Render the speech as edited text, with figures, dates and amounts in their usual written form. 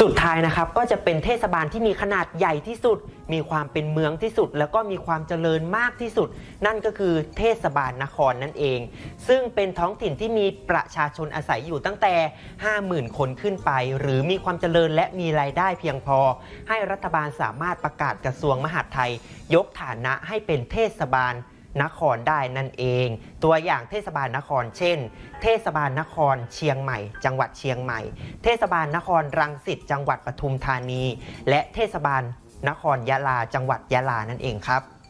สุดท้ายนะครับก็จะเป็นเทศบาลที่มีขนาดใหญ่ที่สุดมีความเป็นเมืองที่สุดแล้วก็มีความเจริญมากที่สุดนั่นก็คือเทศบาลนครนั่นเองซึ่งเป็นท้องถิ่นที่มีประชาชนอาศัยอยู่ตั้งแต่ 50,000 คนขึ้นไปหรือมีความเจริญและมีรายได้เพียงพอให้รัฐบาลสามารถประกาศกระทรวงมหาดไทยยกฐานะให้เป็นเทศบาลนครได้นั่นเองตัวอย่างเทศบาลนครเช่นเทศบาลนครเชียงใหม่จังหวัดเชียงใหม่เทศบาลนครรังสิตจังหวัดปทุมธานีและเทศบาลนครยะลาจังหวัดยะลานั่นเองครับ